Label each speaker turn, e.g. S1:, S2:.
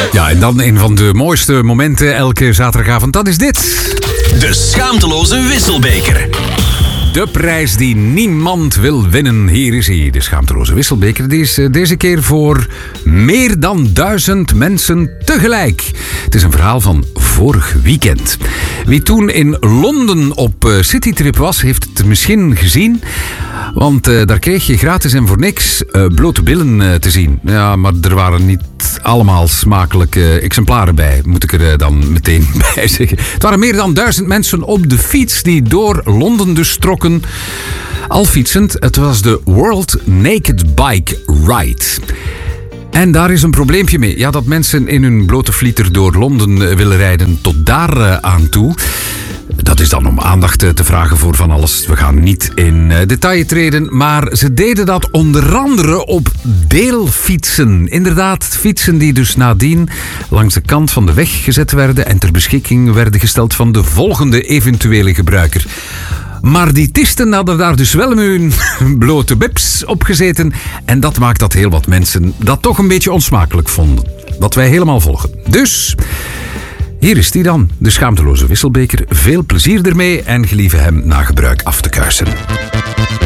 S1: Ja, en dan een van de mooiste momenten elke zaterdagavond, dat is dit.
S2: De schaamteloze wisselbeker.
S1: De prijs die niemand wil winnen. Hier is hij, de schaamteloze wisselbeker. Die is deze keer voor meer dan 1000 mensen tegelijk. Het is een verhaal van vorig weekend. Wie toen in Londen op citytrip was, heeft het misschien gezien. Want daar kreeg je gratis en voor niks blote billen te zien. Ja, maar er waren niet allemaal smakelijke exemplaren bij, moet ik er dan meteen bij zeggen. Het waren meer dan 1000 mensen op de fiets die door Londen dus trokken. Al fietsend, het was de World Naked Bike Ride. En daar is een probleempje mee. Ja, dat mensen in hun blote flieter door Londen willen rijden tot daar aan toe. Dat is dan om aandacht te vragen voor van alles. We gaan niet in detail treden, maar ze deden dat onder andere op deelfietsen. Inderdaad, fietsen die dus nadien langs de kant van de weg gezet werden en ter beschikking werden gesteld van de volgende eventuele gebruiker. Maar die tisten hadden daar dus wel met hun blote bips op gezeten. En dat maakt dat heel wat mensen dat toch een beetje onsmakelijk vonden. Wat wij helemaal volgen. Dus hier is die dan, de schaamteloze wisselbeker. Veel plezier ermee en gelieve hem na gebruik af te kuisen.